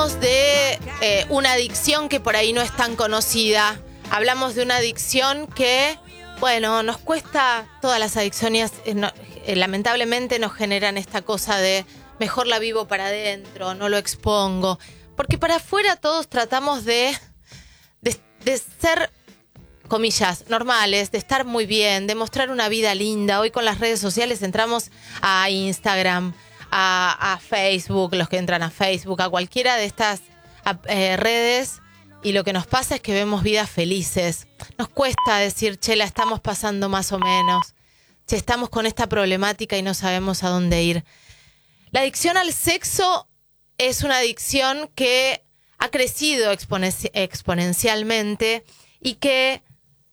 De una adicción que por ahí no es tan conocida. Hablamos de una adicción que, bueno, nos cuesta, todas las adicciones lamentablemente nos generan esta cosa de mejor la vivo para adentro, no lo expongo. Porque para afuera todos tratamos de ser, comillas, normales, de estar muy bien, de mostrar una vida linda. Hoy con las redes sociales entramos a Instagram, a Facebook, los que entran a Facebook, a cualquiera de estas redes, y lo que nos pasa es que vemos vidas felices. Nos cuesta decir, che, la estamos pasando más o menos, che, estamos con esta problemática y no sabemos a dónde ir. La adicción al sexo es una adicción que ha crecido exponencialmente y que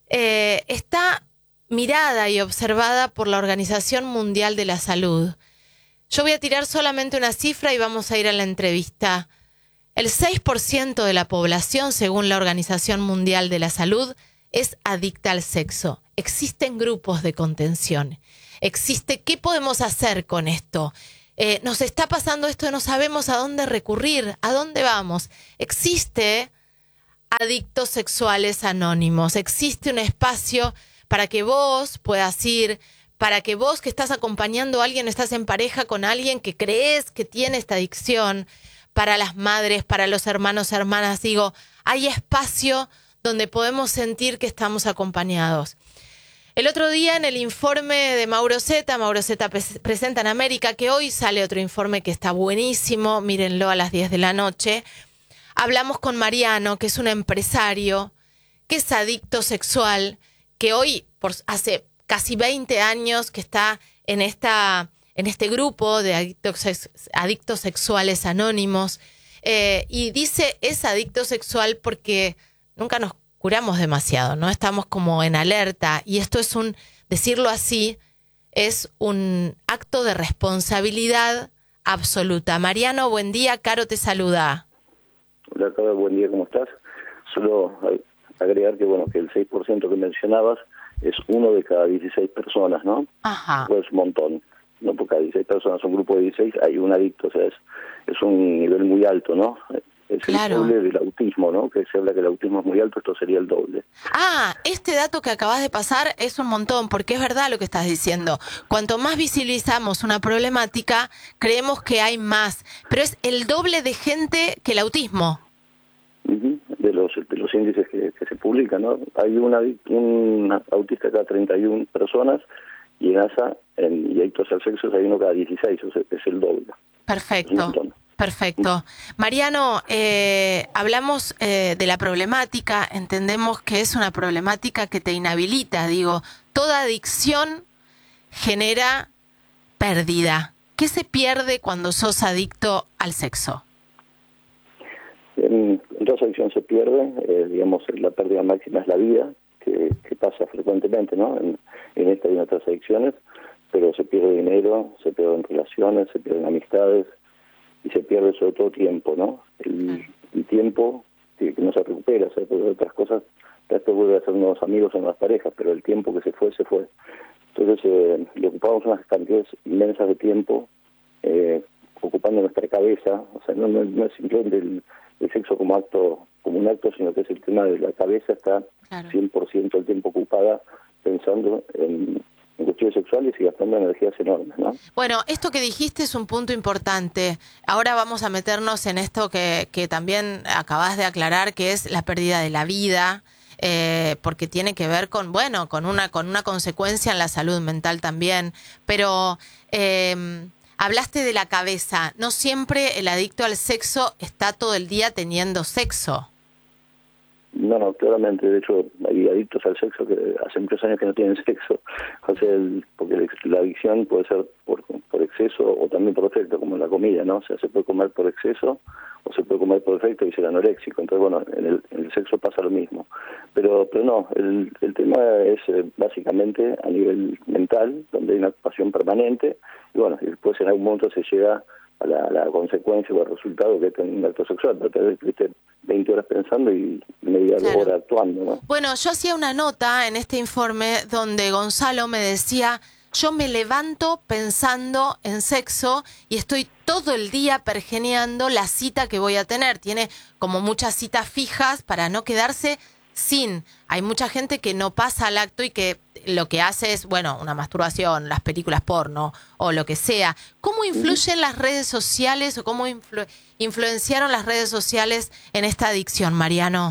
está mirada y observada por la Organización Mundial de la Salud. Yo voy a tirar solamente una cifra y vamos a ir a la entrevista. El 6% de la población, según la Organización Mundial de la Salud, es adicta al sexo. Existen grupos de contención. ¿Qué podemos hacer con esto? Nos está pasando esto y no sabemos a dónde recurrir, a dónde vamos. Existe Adictos Sexuales Anónimos. Existe un espacio para que vos puedas ir, para que vos que estás acompañando a alguien, estás en pareja con alguien que crees que tiene esta adicción, para las madres, para los hermanos, hermanas, digo, hay espacio donde podemos sentir que estamos acompañados. El otro día en el informe de Mauro Zeta presenta en América, que hoy sale otro informe que está buenísimo, mírenlo a las 10 de la noche, hablamos con Mariano, que es un empresario, que es adicto sexual, que hoy, hace casi 20 años que está en este grupo de adictos sexuales anónimos, y dice es adicto sexual porque nunca nos curamos demasiado, ¿no? Estamos como en alerta, y esto es decirlo así, es un acto de responsabilidad absoluta. Mariano, buen día, Caro te saluda. Hola, Caro, buen día, ¿cómo estás? Solo agregar que, bueno, que el 6% que mencionabas es uno de cada 16 personas, ¿no? Ajá. Pues un montón, ¿no? Porque cada 16 personas, un grupo de 16, hay un adicto, o sea, es un nivel muy alto, ¿no? Es claro. El doble del autismo, ¿no? Que se habla que el autismo es muy alto, esto sería el doble. Este dato que acabas de pasar es un montón, porque es verdad lo que estás diciendo. Cuanto más visibilizamos una problemática, creemos que hay más, pero es el doble de gente que el autismo. De los índices que se publican, ¿no? Hay un autista cada 31 personas, y en ASA, y adictos al sexo, hay uno cada 16, o sea, es el doble. Perfecto. Perfecto. Mariano, hablamos de la problemática, entendemos que es una problemática que te inhabilita. Digo, toda adicción genera pérdida. ¿Qué se pierde cuando sos adicto al sexo? En toda adicción se pierde, digamos, la pérdida máxima es la vida, que pasa frecuentemente, ¿no? En esta y en otras adicciones, pero se pierde dinero, se pierden relaciones, se pierden amistades, y se pierde sobre todo tiempo, ¿no? El tiempo que no se recupera, o sea, porque otras cosas, después vuelve a ser nuevos amigos o nuevas parejas, pero el tiempo que se fue, se fue. Entonces, le ocupamos unas cantidades inmensas de tiempo, ocupando nuestra cabeza, o sea, no es simplemente el sexo como un acto, sino que es el tema de la cabeza, está 100% del tiempo ocupada pensando en cuestiones sexuales y gastando energías enormes, ¿no? Bueno, esto que dijiste es un punto importante. Ahora vamos a meternos en esto que también acabas de aclarar, que es la pérdida de la vida, porque tiene que ver con una consecuencia en la salud mental también. Pero hablaste de la cabeza. No siempre el adicto al sexo está todo el día teniendo sexo. No, claramente. De hecho, hay adictos al sexo que hace muchos años que no tienen sexo. O sea, porque la adicción puede ser por exceso o también por defecto, como en la comida, ¿no? O sea, se puede comer por exceso o se puede comer por defecto y ser anoréxico. Entonces, bueno, en el sexo pasa lo mismo. Pero no, el tema es básicamente a nivel mental, donde hay una pasión permanente, y bueno, y después en algún momento se llega a la consecuencia o al resultado que es un acto sexual, pero te viste 20 horas pensando y media hora actuando, ¿no? Bueno, yo hacía una nota en este informe donde Gonzalo me decía, yo me levanto pensando en sexo y estoy todo el día pergeneando la cita que voy a tener. Tiene como muchas citas fijas para no quedarse sin. Hay mucha gente que no pasa al acto y que lo que hace es, bueno, una masturbación, las películas porno o lo que sea. ¿Cómo influyen las redes sociales o cómo influenciaron las redes sociales en esta adicción, Mariano?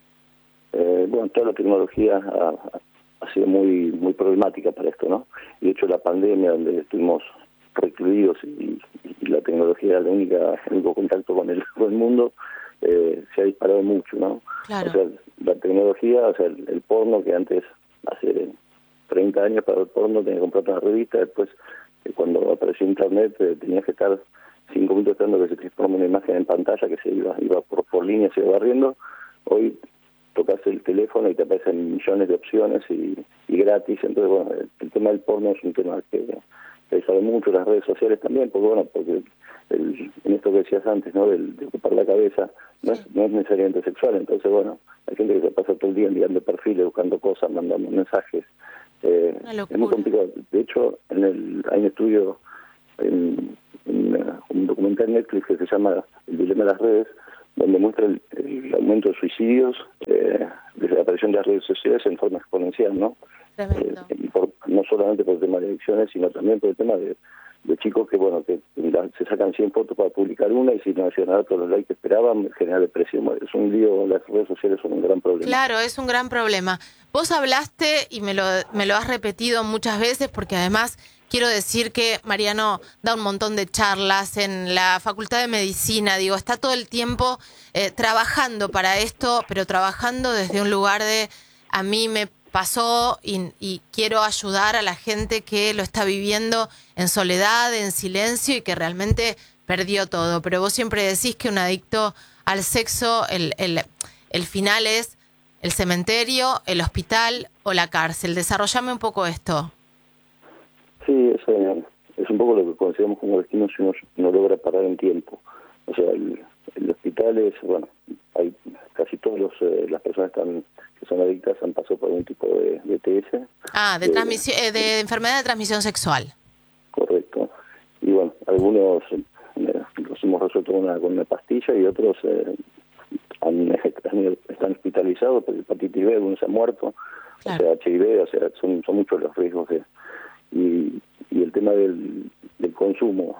Bueno, toda la tecnología ha sido muy problemática para esto, ¿no? Y de hecho la pandemia, donde estuvimos recluidos y la tecnología era el único contacto con el mundo, se ha disparado mucho, ¿no? Claro. O sea, la tecnología, o sea, el porno que antes, hace 30 años para el porno tenías que comprar una revista, después cuando apareció internet tenías que estar 5 minutos esperando que se transforme una imagen en pantalla que se iba por línea, se iba barriendo. Hoy tocas el teléfono y te aparecen millones de opciones y gratis. Entonces, bueno, el tema del porno es un tema que sabe mucho, las redes sociales también, porque en esto que decías antes, ¿no? De ocupar la cabeza, no es necesariamente sexual. Entonces, bueno, hay gente que se pasa todo el día enviando perfiles, buscando cosas, mandando mensajes. Es muy complicado. De hecho, hay un estudio, un documental en Netflix que se llama El dilema de las redes, donde muestra el aumento de suicidios desde la aparición de las redes sociales en forma exponencial, ¿no? Y no solamente por el tema de adicciones, sino también por el tema de chicos que, bueno, que se sacan 100 fotos para publicar una y si no hacían nada todos los likes que esperaban, genera depresión. Es un lío, las redes sociales son un gran problema. Claro, es un gran problema. Vos hablaste y me lo has repetido muchas veces porque además quiero decir que Mariano da un montón de charlas en la Facultad de Medicina, digo, está todo el tiempo trabajando para esto, pero trabajando desde un lugar de a mí me pasó y quiero ayudar a la gente que lo está viviendo en soledad, en silencio y que realmente perdió todo. Pero vos siempre decís que un adicto al sexo, el final es el cementerio, el hospital o la cárcel. Desarrollame un poco esto. Sí, eso es un poco lo que consideramos como destino si uno no logra parar en tiempo. O sea, el hospital es, bueno, hay casi todas las personas que son adictas han pasado por algún tipo de TS. De enfermedad de transmisión sexual. Correcto. Y bueno, algunos los hemos resuelto con una pastilla y otros están hospitalizados por hepatitis B, algunos se han muerto, claro. O sea, HIV, o sea, son muchos los riesgos y el tema del consumo,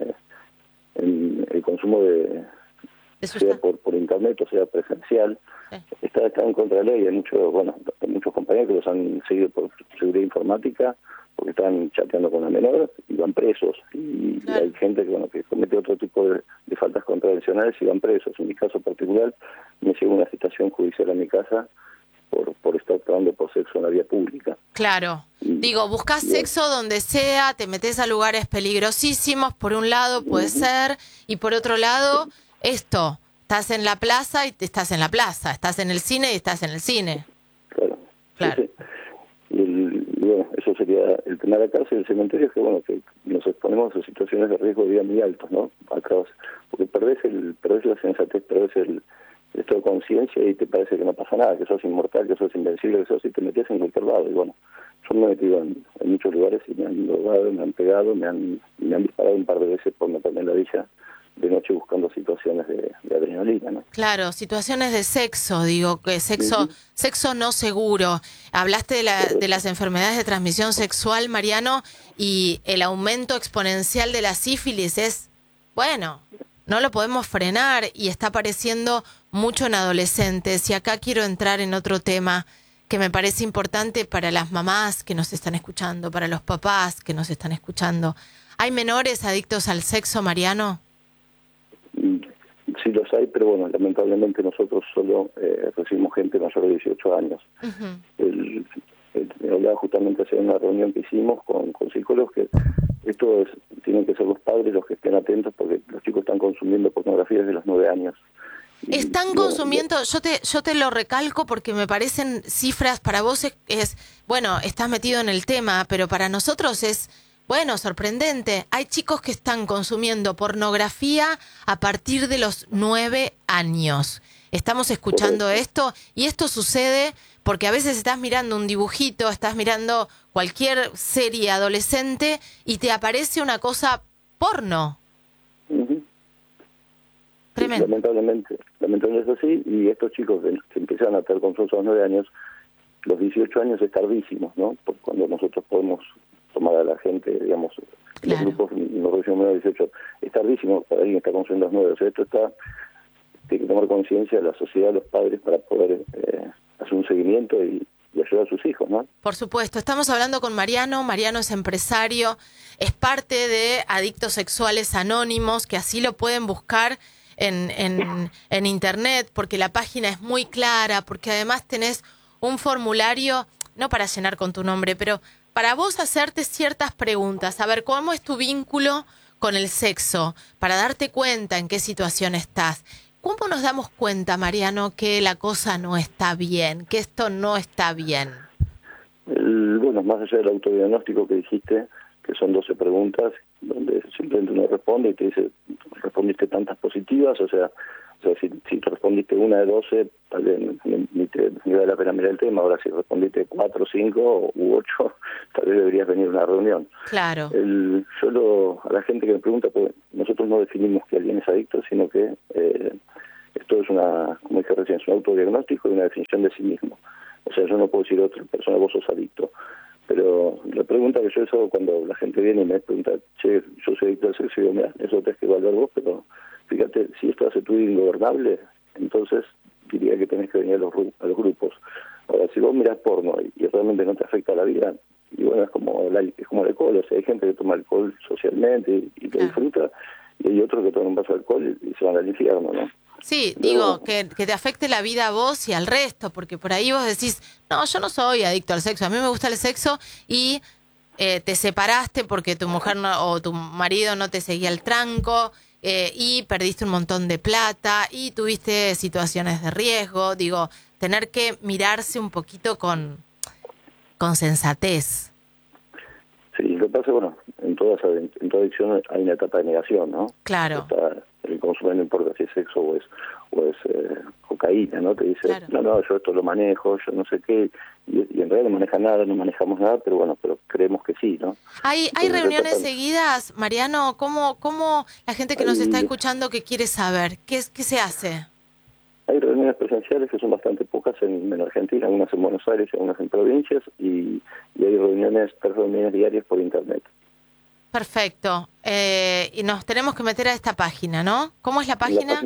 el consumo sea por internet o sea presencial, sí. está en contra de la ley. Hay muchos compañeros que los han seguido por seguridad informática porque están chateando con la menor y van presos. Y claro. Hay gente que comete otro tipo de faltas contravencionales y van presos. En mi caso particular, me llegó una citación judicial a mi casa por estar actuando por sexo en la vía pública. Claro. Digo, buscas sexo donde sea, te metes a lugares peligrosísimos, por un lado puede ser, y por otro lado, estás en la plaza y estás en la plaza, estás en el cine y estás en el cine. Claro. Sí. Y bueno, eso sería el tema de la cárcel. El cementerio es que nos exponemos a situaciones de riesgo de vida muy altos, ¿no? Porque perdés la sensatez, perdés el estado de conciencia y te parece que no pasa nada, que sos inmortal, que sos invencible, que sos y te metes en cualquier lado. Y bueno, yo me he metido en muchos lugares y me han drogado, me han pegado, me han disparado un par de veces por meterme en la villa de noche buscando situaciones de adrenalina, ¿no? Claro, situaciones de sexo, digo, que sexo no seguro. Hablaste de las enfermedades de transmisión sexual, Mariano, y el aumento exponencial de la sífilis es, bueno, no lo podemos frenar y está apareciendo mucho en adolescentes. Y acá quiero entrar en otro tema que me parece importante para las mamás que nos están escuchando, para los papás que nos están escuchando. ¿Hay menores adictos al sexo, Mariano? Sí los hay, pero bueno, lamentablemente nosotros solo recibimos gente mayor de 18 años. Hablaba justamente hace una reunión que hicimos con psicólogos que tienen que ser los padres los que estén atentos porque los chicos están consumiendo pornografía desde los 9 años. Están consumiendo, yo te lo recalco porque me parecen cifras, para vos bueno, estás metido en el tema, pero para nosotros es, bueno, sorprendente. Hay chicos que están consumiendo pornografía a partir de los 9 años. Estamos escuchando esto y esto sucede porque a veces estás mirando un dibujito, estás mirando cualquier serie adolescente y te aparece una cosa porno. Tremendo. Lamentablemente es así, y estos chicos que empiezan a tener consumo a los 9 años, los 18 años es tardísimo, ¿no? Porque cuando nosotros podemos tomar a la gente, digamos, Claro. los grupos nos reducimos a 18, es tardísimo para alguien que está consumiendo a los 9. O sea, esto tiene que tomar conciencia de la sociedad, los padres, para poder hacer un seguimiento y ayudar a sus hijos, ¿no? Por supuesto, estamos hablando con Mariano. Mariano es empresario, es parte de Adictos Sexuales Anónimos, que así lo pueden buscar en internet, porque la página es muy clara, porque además tenés un formulario, no para llenar con tu nombre, pero para vos hacerte ciertas preguntas, a ver cómo es tu vínculo con el sexo, para darte cuenta en qué situación estás. ¿Cómo nos damos cuenta, Mariano, que la cosa no está bien, que esto no está bien? Bueno, más allá del autodiagnóstico que dijiste, que son 12 preguntas, donde simplemente uno responde y te dice, respondiste tantas positivas, o sea si respondiste una de 12, tal vez ni vale la pena mirar el tema. Ahora, si respondiste 4, 5 u 8, tal vez deberías venir a una reunión. Claro. A la gente que me pregunta, pues nosotros no definimos que alguien es adicto, sino que esto es como dije recién, es un autodiagnóstico y una definición de sí mismo. O sea, yo no puedo decir a otra persona, vos sos adicto. Pero la pregunta que yo hago cuando la gente viene y me pregunta, che, yo soy adicto al sexo, y digo, mira, eso tenés que evaluar vos, pero fíjate, si esto hace tu vida ingobernable, entonces diría que tenés que venir a los grupos. Ahora, si vos mirás porno y realmente no te afecta la vida, y bueno, es como el alcohol. O sea, hay gente que toma alcohol socialmente y lo disfruta, y hay otros que toman un vaso de alcohol y se van al infierno, ¿no? Sí, Pero, digo, que te afecte la vida a vos y al resto, porque por ahí vos decís, no, yo no soy adicto al sexo, a mí me gusta el sexo, y te separaste porque tu mujer o tu marido no te seguía el tranco, y perdiste un montón de plata, y tuviste situaciones de riesgo. Digo, tener que mirarse un poquito con sensatez. Sí, lo que pasa, bueno, en toda adicción hay una etapa de negación, ¿no? Claro. El consumo, no importa si es sexo o es cocaína, ¿no? Te dice, Claro. no, yo esto lo manejo, yo no sé qué, y en realidad no maneja nada, no manejamos nada, pero bueno, pero creemos que sí, ¿no? ¿Hay reuniones seguidas, Mariano? ¿Cómo la gente que nos está escuchando que quiere saber? ¿Qué se hace? Hay reuniones presenciales que son bastante pocas en Argentina, algunas en Buenos Aires, algunas en provincias, y hay tres reuniones diarias por internet. Perfecto. Y nos tenemos que meter a esta página, ¿no? ¿Cómo es la página?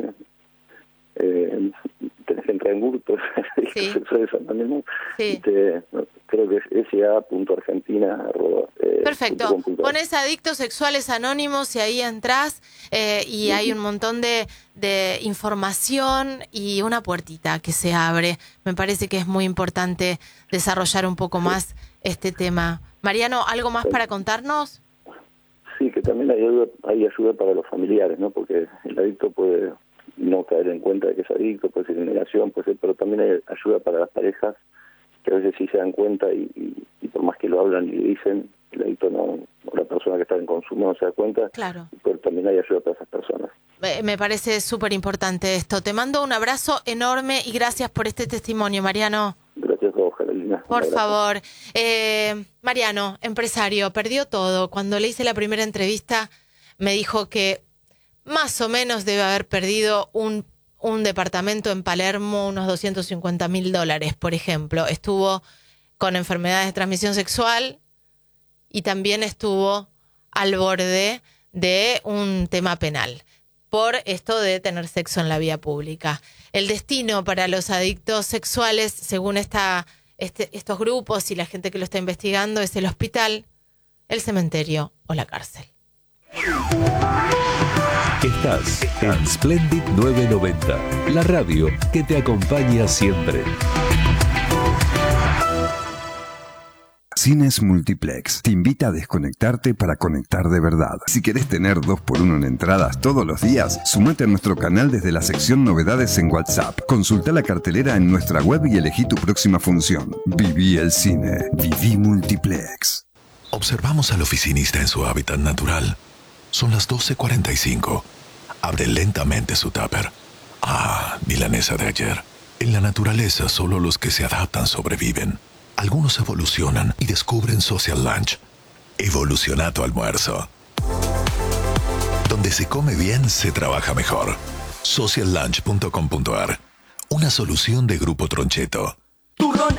Tenés que entrar en Google, Sí. Sí. Creo que es sa.argentina. Perfecto. Pones Adictos Sexuales Anónimos y ahí entras y hay un montón de información y una puertita que se abre. Me parece que es muy importante desarrollar un poco más este tema. Mariano, ¿algo más para contarnos? Sí, que también hay ayuda para los familiares, ¿no? Porque el adicto puede no caer en cuenta de que es adicto, puede ser negación, pero también hay ayuda para las parejas que a veces sí se dan cuenta y por más que lo hablan y dicen, el adicto o la persona que está en consumo no se da cuenta. Claro. Pero también hay ayuda para esas personas. Me parece súper importante esto. Te mando un abrazo enorme y gracias por este testimonio, Mariano. Gracias a vos, Carolina. Por favor. Mariano, empresario, perdió todo. Cuando le hice la primera entrevista, me dijo que más o menos debe haber perdido un departamento en Palermo, unos $250.000, por ejemplo. Estuvo con enfermedades de transmisión sexual y también estuvo al borde de un tema penal por esto de tener sexo en la vía pública. El destino para los adictos sexuales, según estos grupos y la gente que lo está investigando, es el hospital, el cementerio o la cárcel. Estás en Splendid 990, la radio que te acompaña siempre. Cines Multiplex te invita a desconectarte para conectar de verdad. Si querés tener 2x1 en entradas todos los días, sumate a nuestro canal desde la sección Novedades en WhatsApp. Consulta la cartelera en nuestra web y elegí tu próxima función. Viví el cine. Viví Multiplex. Observamos al oficinista en su hábitat natural. Son las 12:45. Abre lentamente su tupper. Milanesa de ayer. En la naturaleza, solo los que se adaptan sobreviven. Algunos evolucionan y descubren Social Lunch. Evoluciona tu almuerzo. Donde se come bien, se trabaja mejor. Sociallunch.com.ar. Una solución de Grupo Troncheto.